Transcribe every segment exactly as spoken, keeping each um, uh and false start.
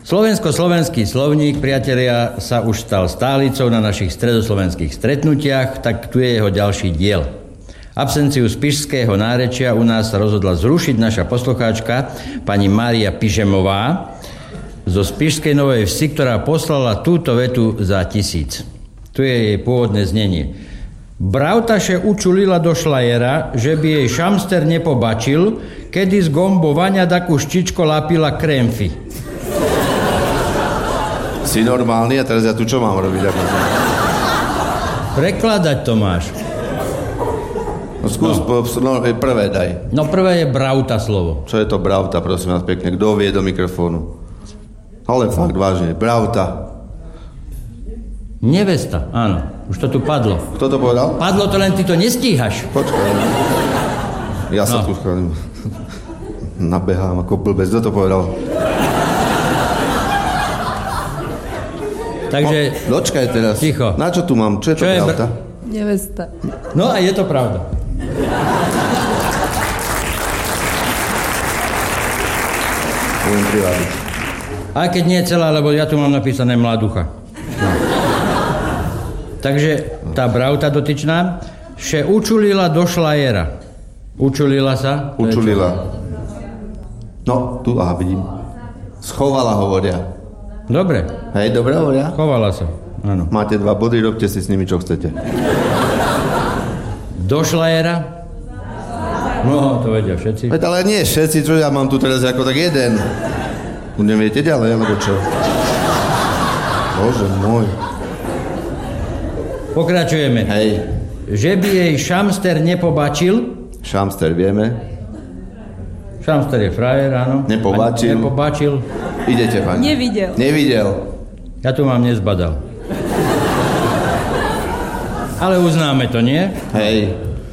Slovensko-slovenský slovník, priatelia, sa už stal stálicou na našich stredoslovenských stretnutiach, tak tu je jeho ďalší diel. Absenciu spišského nárečia u nás sa rozhodla zrušiť naša poslucháčka, pani Mária Pižemová, zo Spišskej Novej Vsi, ktorá poslala túto vetu za tisíc. Tu je jej pôvodné znenie. Bravtaše učulila do šlajera, že by jej šamster nepobačil, kedy z gombovania takú štičko lapila krémfy. Si normálny a teraz ja tu čo mám robiť? Ako... Prekladať to máš. No skús, no. no prvé daj. No prvé je bravta slovo. Čo je to bravta, prosím vás pekne? Kto vie do mikrofónu? Ale fakt, vážne, bravta. Nevesta, áno. Už to tu padlo. Kto to povedal? Padlo to, len ty to nestíhaš. Počkaj. Ja sa no. tu schválim. Nabehám ako blbec. Kto to povedal? Takže... No, dočkaj teraz. Ticho. Na čo tu mám? Čo je to čo pravda? Br- Nevesta. No a je to pravda. Budem privádiť. Aj keď nie celá, lebo ja tu mám napísané mladucha. No. Takže tá bravta dotyčná, že učulila do šlajera. Učulila sa? Učulila. No, tu, aha, vidím. Schovala, hovoria. Dobre. Hej, dobre hovoria? Chovala sa, áno. Máte dva body, robte si s nimi, čo chcete. Do šlajera? No, to vedia všetci. Veď, ale nie všetci, čo ja mám tu teraz ako tak jeden. Neviete ďalej, alebo čo? Bože môj. Pokračujeme. Hej. Že by jej šamster nepobačil. Šamster, vieme. Šamster je frajer, áno. Nepobačil. Nepobačil. Idete, pani. Nevidel. Nevidel. Ja tu mám nezbadal. Ale uznáme to, nie? Hej.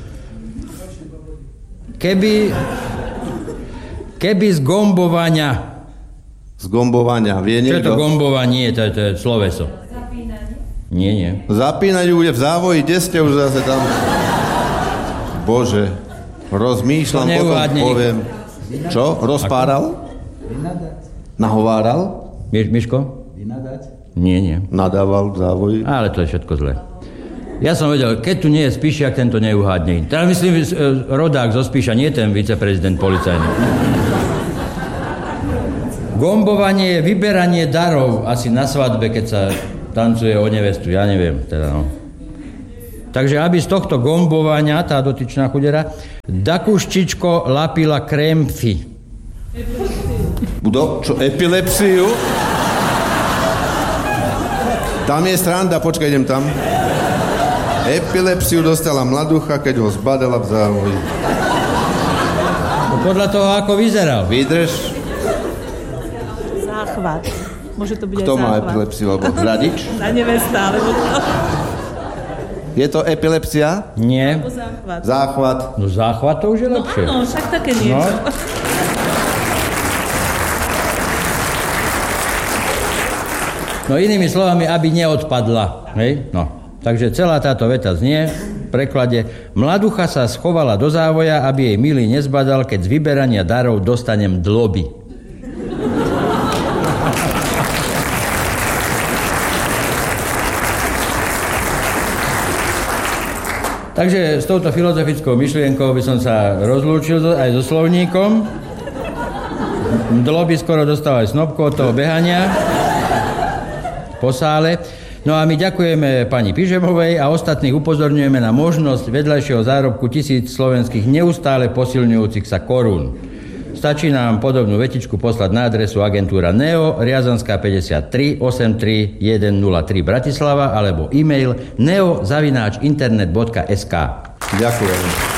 Keby... Keby z gombovania... Z gombovania, vie Čo niekto? je to gombovanie? To je, to je sloveso. Nie, nie. Zapínať bude v závoji, kde ste už zase tam? Bože, rozmýšľam, potom poviem. Čo? Rozpáral? Nahováral? Miš, Miško? Nie, nie. Nadával v závoji? Ale to je všetko zlé. Ja som vedel, keď tu nie je Spišiak, ten to neuhádne. Teda myslím, rodák zo Spiša, nie ten viceprezident policajný. Gombovanie je vyberanie darov asi na svadbe, keď sa tancuje o nevestu, ja neviem. Teda no. Takže aby z tohto gombovania, tá dotyčná chudera, dakuštičko lapila krémfy. Kto? Čo, epilepsiu? Tam je sranda, počkaj, idem tam. Epilepsiu dostala mladucha, keď ho zbadala v závoji. No podľa toho, ako vyzeral. Vydrž. Záchvat. Môže to byť Kto aj záchvat. má epilepsiu, alebo radič? Na nevesta, alebo to. Je to epilepsia? Nie. Alebo záchvat. Záchvat. No záchvat to už je No lepšie. áno, však také niečo. No. No inými slovami, aby neodpadla. Hej? No. Takže celá táto veta znie v preklade: mladucha sa schovala do závoja, aby jej milý nezbadal, keď z vyberania darov dostanem dloby. Takže s touto filozofickou myšlienkou by som sa rozlúčil aj so slovníkom. Dloby skoro dostal aj snopku od toho behania po sále. No a my ďakujeme pani Pižemovej a ostatných upozorňujeme na možnosť vedľajšieho zárobku tisíc slovenských neustále posilňujúcich sa korún. Stačí nám podobnú vetičku poslať na adresu agentúra Neo, Riazanská päťdesiattri osemdesiattri tisíc tri Bratislava alebo e-mail neo zavináč internet bodka es ká. Ďakujem.